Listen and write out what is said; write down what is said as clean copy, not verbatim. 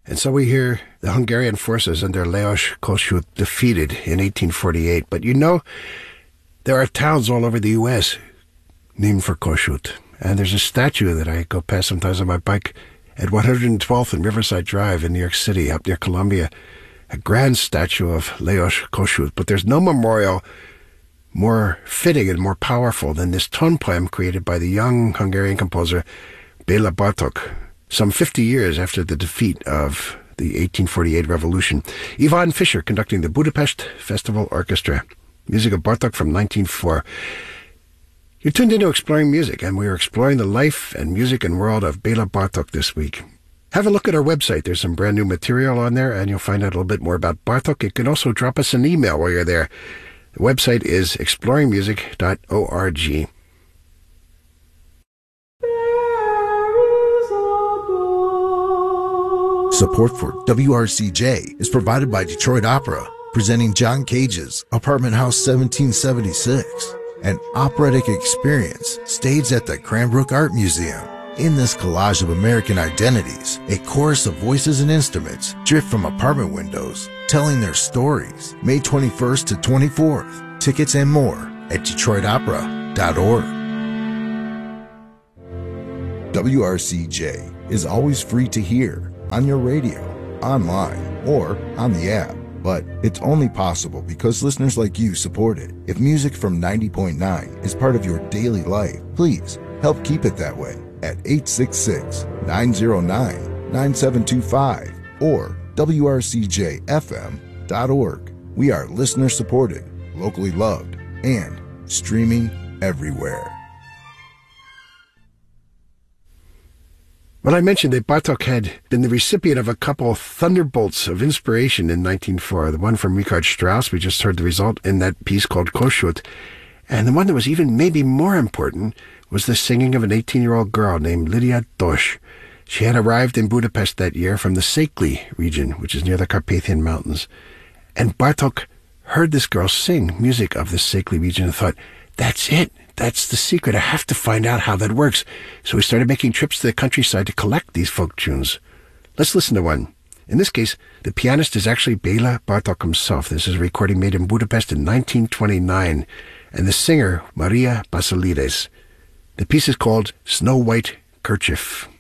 And so we hear the Hungarian forces under Lajos Kossuth defeated in 1848. But you know, there are towns all over the U.S. named for Kossuth. And there's a statue that I go past sometimes on my bike at 112th and Riverside Drive in New York City, up near Columbia. A grand statue of Lajos Kossuth. But there's no memorial more fitting and more powerful than this tone poem created by the young Hungarian composer Béla Bartók, some 50 years after the defeat of the 1848 revolution. Ivan Fischer conducting the Budapest Festival Orchestra. Music of Bartók from 1904. You're tuned into Exploring Music, and we are exploring the life and music and world of Béla Bartók this week. Have a look at our website. There's some brand new material on there, and you'll find out a little bit more about Bartók. You can also drop us an email while you're there. The website is exploringmusic.org. Support for WRCJ is provided by Detroit Opera, presenting John Cage's Apartment House 1776, an operatic experience staged at the Cranbrook Art Museum. In this collage of American identities, a chorus of voices and instruments drift from apartment windows, telling their stories. May 21st to 24th. Tickets and more at DetroitOpera.org. WRCJ is always free to hear on your radio, online, or on the app. But it's only possible because listeners like you support it. If music from 90.9 is part of your daily life, please help keep it that way at 866-909-9725 or WRCJFM.org. We are listener supported, locally loved, and streaming everywhere. Well, I mentioned that Bartók had been the recipient of a couple thunderbolts of inspiration in 1904. The one from Richard Strauss, we just heard the result in that piece called Kossuth. And the one that was even maybe more important was the singing of an 18-year-old girl named Lydia Dosch. She had arrived in Budapest that year from the Székely region, which is near the Carpathian Mountains. And Bartók heard this girl sing music of the Székely region and thought, that's it. That's the secret. I have to find out how that works. So we started making trips to the countryside to collect these folk tunes. Let's listen to one. In this case, the pianist is actually Béla Bartók himself. This is a recording made in Budapest in 1929. And the singer, Maria Basilides. The piece is called Snow White Kerchief.